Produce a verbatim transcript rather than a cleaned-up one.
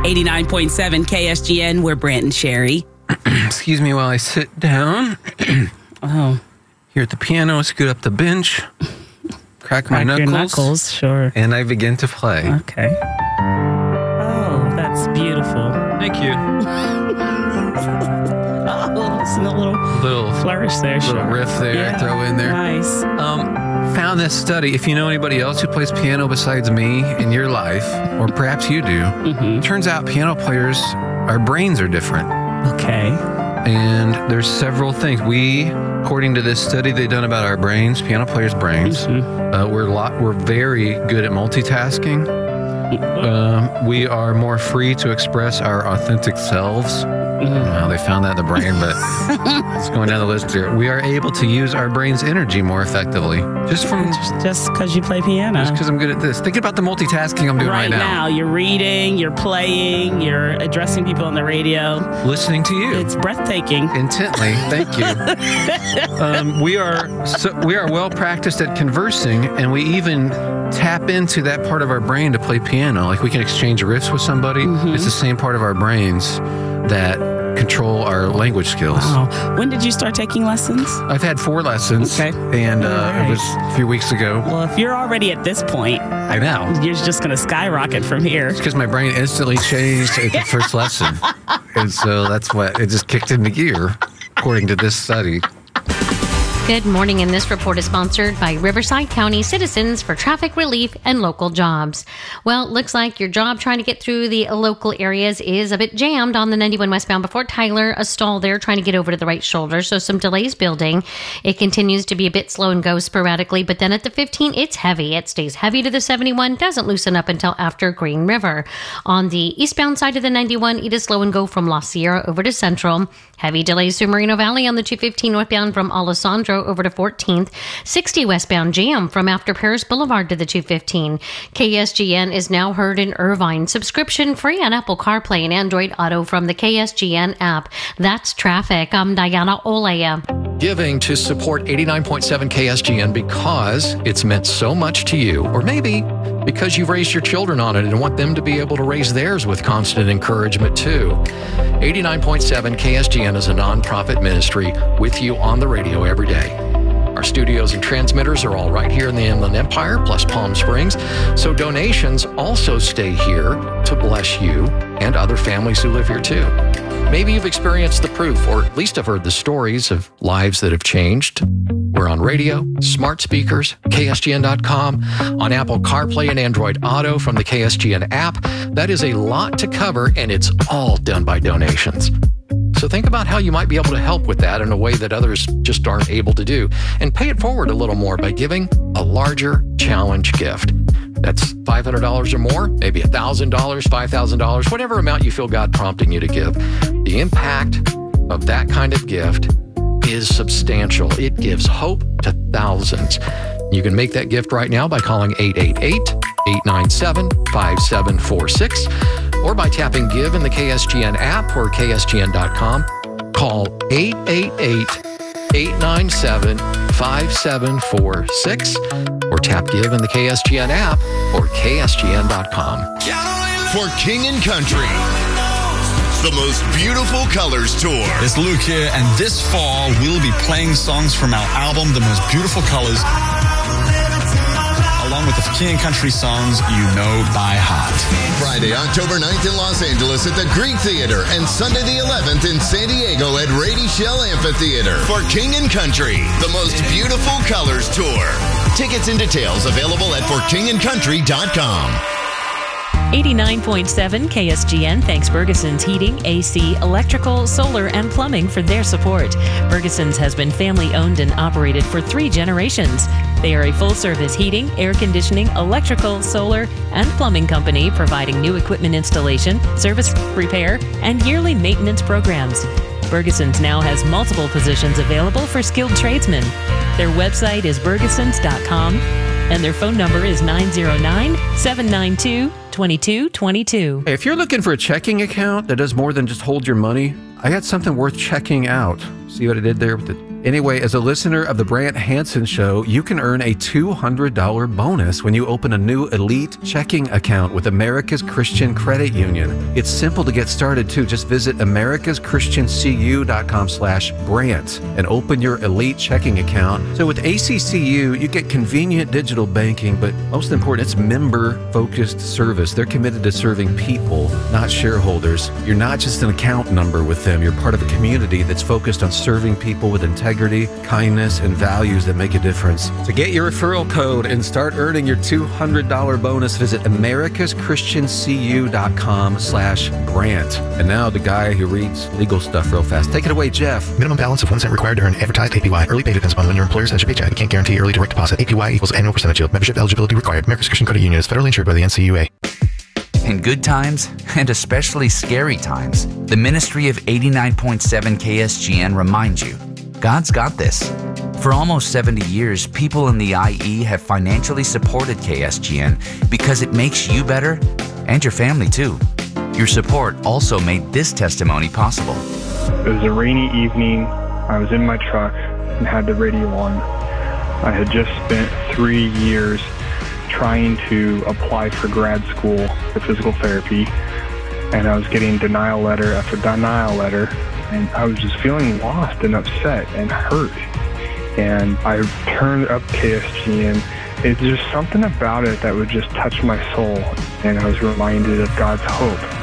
eighty-nine point seven K S G N, we're Brant and Sherry. Excuse me while I sit down. Oh. Here at the piano, scoot up the bench, crack, crack my knuckles. Your knuckles, sure. And I begin to play. Okay. Oh, that's beautiful. Thank you. Oh, listen, a little, little flourish there. Little sure. riff there, yeah, throw in there. Nice. Um, found this study. If you know anybody else who plays piano besides me in your life, or perhaps you do, mm-hmm. turns out piano players, our brains are different. Okay. And there's several things. We, according to this study they've done about our brains, piano players' brains, mm-hmm. uh, we're a lot, we're very good at multitasking. Um, we are more free to express our authentic selves. Mm-hmm. Well, they found that in the brain, but it's going down the list here. We are able to use our brain's energy more effectively. Just from just because you play piano. Just because I'm good at this. Think about the multitasking I'm doing right, right now. now. You're reading, you're playing, you're addressing people on the radio. Listening to you. It's breathtaking. Intently. Thank you. um, we are so, we are well practiced at conversing, and we even tap into that part of our brain to play piano. Like we can exchange riffs with somebody. Mm-hmm. It's the same part of our brains that control our language skills. Wow. When did you start taking lessons? I've had four lessons. Okay. And uh, right. It was a few weeks ago. Well, if you're already at this point, I know. You're just going to skyrocket from here. It's because my brain instantly changed at the first lesson. And so that's what, it just kicked into gear, according to this study. Good morning, and this report is sponsored by Riverside County Citizens for Traffic Relief and Local Jobs. Well, it looks like your job trying to get through the local areas is a bit jammed on the ninety-one westbound before Tyler, a stall there trying to get over to the right shoulder, so some delays building. It continues to be a bit slow and go sporadically, but then at the fifteen, it's heavy. It stays heavy to the seventy-one, doesn't loosen up until after Green River. On the eastbound side of the ninety-one, it is slow and go from La Sierra over to Central. Heavy delays through Moreno Valley on the two fifteen northbound from Alessandro over to fourteenth. sixty westbound jam from after Paris Boulevard to the two fifteen. K S G N is now heard in Irvine. Subscription free on Apple CarPlay and Android Auto from the K S G N app. That's traffic. I'm Diana Olea. Giving to support eighty-nine point seven K S G N because it's meant so much to you, or maybe because you've raised your children on it and want them to be able to raise theirs with constant encouragement too. eighty-nine point seven K S G N is a nonprofit ministry with you on the radio every day. Our studios and transmitters are all right here in the Inland Empire, plus Palm Springs, so donations also stay here to bless you and other families who live here too. Maybe you've experienced the proof, or at least have heard the stories of lives that have changed. We're on radio, smart speakers, K S G N dot com, on Apple CarPlay and Android Auto from the K S G N app. That is a lot to cover, and it's all done by donations. So think about how you might be able to help with that in a way that others just aren't able to do, and pay it forward a little more by giving a larger challenge gift. That's five hundred dollars or more, maybe one thousand dollars, five thousand dollars, whatever amount you feel God prompting you to give. The impact of that kind of gift is substantial. It gives hope to thousands. You can make that gift right now by calling eight eight eight, eight nine seven, five seven four six or by tapping Give in the K S G N app or K S G N dot com. Call eight eight eight, eight nine seven, five seven four six or tap Give in the K S G N app or K S G N dot com. For King and Country, the most beautiful colors tour. It's Luke here, and this fall we'll be playing songs from our album, The Most Beautiful Colors, along with the King and Country songs you know by heart. Friday, October ninth in Los Angeles at the Greek Theater, and Sunday the eleventh in San Diego at Rady Shell Amphitheater. For King and Country, the Most Beautiful Colors tour. Tickets and details available at for king and country dot com. eighty-nine point seven K S G N thanks Bergeson's Heating, A C, Electrical, Solar, and Plumbing for their support. Bergeson's has been family-owned and operated for three generations. They are a full-service heating, air conditioning, electrical, solar, and plumbing company providing new equipment installation, service, repair, and yearly maintenance programs. Bergeson's now has multiple positions available for skilled tradesmen. Their website is bergesons dot com, and their phone number is nine zero nine, seven nine two, two two two two. Hey, if you're looking for a checking account that does more than just hold your money, I got something worth checking out. See what I did there with the Anyway, as a listener of the Brant Hansen Show, you can earn a two hundred dollars bonus when you open a new Elite checking account with America's Christian Credit Union. It's simple to get started too. Just visit americaschristiancu.com slash Brant and open your Elite checking account. So with A C C U, you get convenient digital banking, but most important, it's member-focused service. They're committed to serving people, not shareholders. You're not just an account number with them. You're part of a community that's focused on serving people with integrity, kindness, and values that make a difference. To get your referral code and start earning your two hundred dollars bonus, visit americaschristiancu.com slash Brant. And now the guy who reads legal stuff real fast. Take it away, Jeff. Minimum balance of one cent required to earn advertised A P Y. Early pay depends upon when your employer sends your paycheck. You can't guarantee early direct deposit. A P Y equals annual percentage yield. Membership eligibility required. America's Christian Credit Union is federally insured by the N C U A. In good times, and especially scary times, the ministry of eighty-nine point seven K S G N reminds you, God's got this. For almost seventy years, people in the I E have financially supported K S G N because it makes you better and your family too. Your support also made this testimony possible. It was a rainy evening. I was in my truck and had the radio on. I had just spent three years trying to apply for grad school for physical therapy, and I was getting denial letter after denial letter, and I was just feeling lost and upset and hurt. And I turned up K S G N. It's just something about it that would just touch my soul, and I was reminded of God's hope.